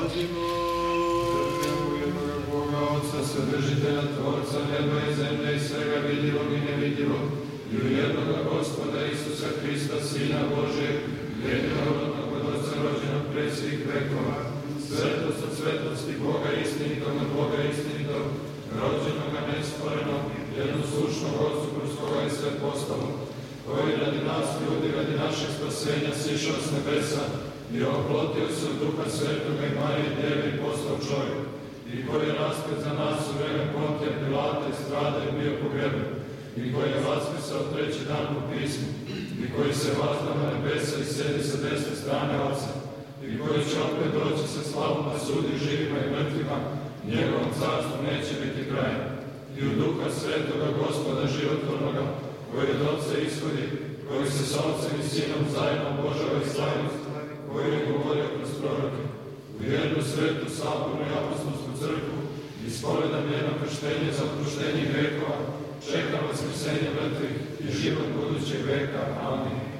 pazimo. Boga Otca, Svedržitelja, Tvorca neba i zemlje i svega vidljivog i nevidljivog, i u jednoga Gospoda Isusa Hrista, Sina Božijeg, jedinorodnog od Otca rođenog pre svih vekova, svetost od svetosti, Boga istinitog od Boga istinitog, rođenoga nestvorenog, jednoslušnog Otcu kroz koga je sve postalo, koji radi nas ljudi, radi našeg spasenja, sišao s nebesa i oplotio se od Duha Svetoga i Marije Djeve i postao čovjek, i koji je raspet za nas u vreme Pontija Pilata i strada i bio pogreben, i koji je vaskrsao treći dan po pismu, i koji se vazdao na nebesa i sedi sa desne strane Otca, i koji će opet doći sa slavom da sudi živima i mrtvima, njegovom carstvu neće biti kraja. I u Duha Svetoga Gospoda životvornoga, koji od Otca ishodi, koji se sa Otcem i Sinom zajedno obožava i slavi, koji je govorio kroz proroke, u jednu svetu, sabornu i apostolsku crkvu, ispovedam jedno krštenje za oproštenje grehova, čekam vaskrsenje mrtvih i život budućeg veka. Amin.